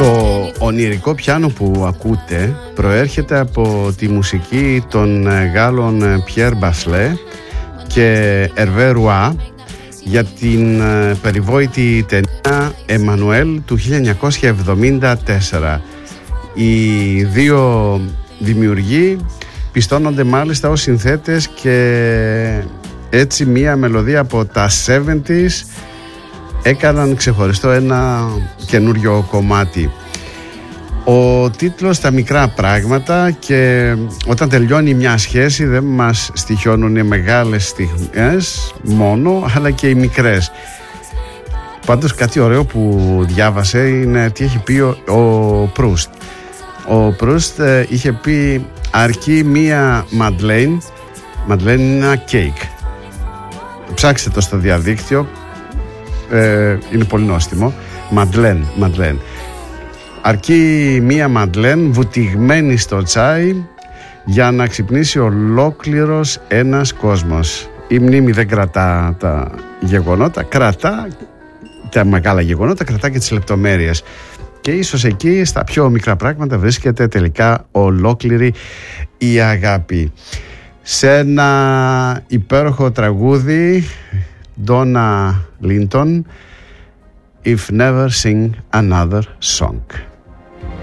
Το ονειρικό πιάνο που ακούτε προέρχεται από τη μουσική των Γάλλων Pierre Bachelet και Hervé Roy για την περιβόητη ταινία Emmanuel του 1974. Οι δύο δημιουργοί πιστώνονται μάλιστα ως συνθέτες και έτσι μία μελωδία από τα 70s έκαναν ξεχωριστό ένα καινούριο κομμάτι. Ο τίτλος «Τα μικρά πράγματα», και όταν τελειώνει μια σχέση δεν μας στοιχιώνουν οι μεγάλες στιγμές μόνο, αλλά και οι μικρές. Πάντως κάτι ωραίο που διάβασε είναι τι έχει πει ο Προύστ. Ο Προύστ είχε πει αρκεί μία Μαντλέιν είναι ένα κέικ. Ψάξτε το στο διαδίκτυο, είναι πολύ νόστιμο. Μαντλέν. Αρκεί μία Μαντλέν βουτυγμένη στο τσάι για να ξυπνήσει ολόκληρος ένας κόσμος. Η μνήμη δεν κρατά τα γεγονότα, κρατά τα μεγάλα γεγονότα, κρατά και τις λεπτομέρειες. Και ίσως εκεί στα πιο μικρά πράγματα βρίσκεται τελικά ολόκληρη η αγάπη. Σε ένα υπέροχο τραγούδι, Donna Linton, If Never Sing Another Song.